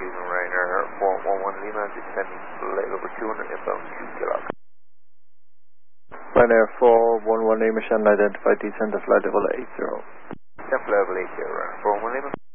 Cuban Ryanair 411 Lima, descending leg over 200, inbound 2 kilo. Ryanair 411 Lima, Shannon identified, descend to flight level 80. Descend flight level 80, Ryanair 411 Lima.